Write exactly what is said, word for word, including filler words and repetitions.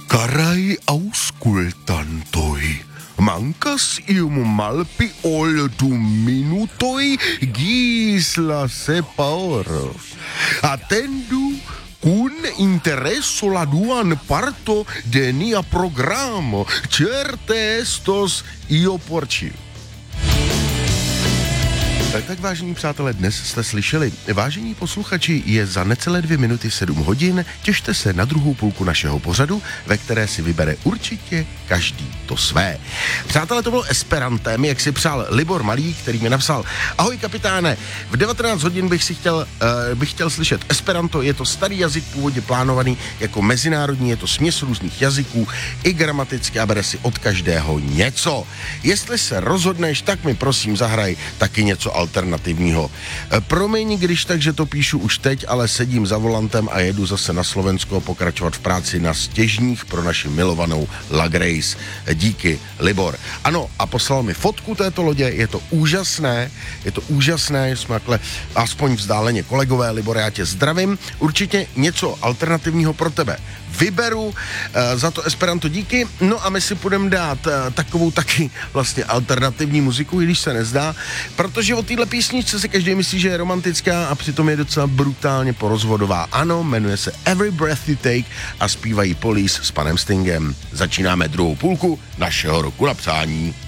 Carai auscultantoi, mancas ium malpi ol du minutoi gisla sepaoro. Attendu cun interesso la duan parto de nia programo, certe estos io porci. Tak vážení přátelé, dnes jste slyšeli, vážení posluchači, je za necelé dvě minuty sedm hodin, těšte se na druhou půlku našeho pořadu, ve které si vybere určitě každý to své. Přátelé, to bylo Esperantem, jak si přál Libor Malý, který mi napsal: ahoj kapitáne, v devatenáct hodin bych si chtěl, uh, bych chtěl slyšet Esperanto, je to starý jazyk původně plánovaný jako mezinárodní, je to směs různých jazyků, i gramaticky a bere si od každého něco. Jestli se rozhodneš, tak mi prosím zahraj taky něco alternativního. Promiň, když tak, že to píšu už teď, ale sedím za volantem a jedu zase na Slovensko pokračovat v práci na stěžních pro naši milovanou La Grace. Díky, Libor. Ano, a poslal mi fotku této lodě, je to úžasné, je to úžasné, jsme takhle aspoň vzdáleně kolegové. Libor, já tě zdravím, určitě něco alternativního pro tebe vyberu, e, za to Esperanto díky, no a my si půjdeme dát e, takovou taky vlastně alternativní muziku, i když se nezdá, protože o téhle písničce si každý myslí, že je romantická a přitom je docela brutálně porozvodová. Ano, jmenuje se Every Breath You Take a zpívají Police s panem Stingem. Začínáme druhou půlku našeho roku na přání.